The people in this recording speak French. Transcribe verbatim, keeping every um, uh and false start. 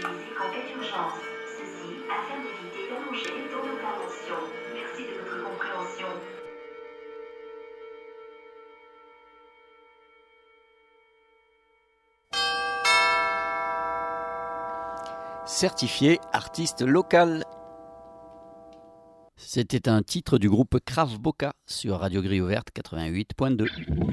utiliser qu'en cas d'urgence. Ceci afin d'éviter d'allonger les temps d'intervention. Merci de votre compréhension. Certifié artiste local. C'était un titre du groupe Krav Boka sur Radio Grille Ouverte quatre-vingt-huit point deux.